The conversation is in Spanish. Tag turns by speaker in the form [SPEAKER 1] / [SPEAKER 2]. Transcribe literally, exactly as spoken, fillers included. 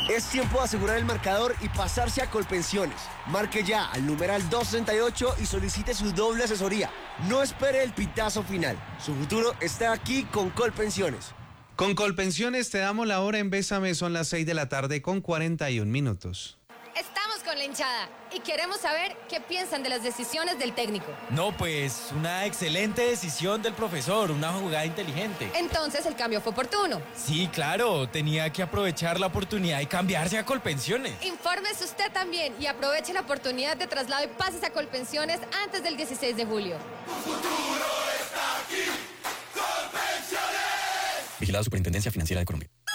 [SPEAKER 1] Es tiempo de asegurar el marcador y pasarse a Colpensiones. Marque ya al numeral doscientos sesenta y ocho y solicite su doble asesoría. No espere el pitazo final. Su futuro está aquí con Colpensiones.
[SPEAKER 2] Con Colpensiones te damos la hora en Bésame, son las seis de la tarde con cuarenta y un minutos.
[SPEAKER 3] Estamos con la hinchada y queremos saber qué piensan de las decisiones del técnico.
[SPEAKER 4] No, pues una excelente decisión del profesor, una jugada inteligente.
[SPEAKER 3] Entonces el cambio fue oportuno.
[SPEAKER 4] Sí, claro, tenía que aprovechar la oportunidad y cambiarse a Colpensiones.
[SPEAKER 3] Infórmese usted también y aproveche la oportunidad de traslado y pases a Colpensiones antes del dieciséis de julio.
[SPEAKER 5] Tu futuro está aquí. Colpensiones.
[SPEAKER 6] Vigilado Superintendencia Financiera de Colombia.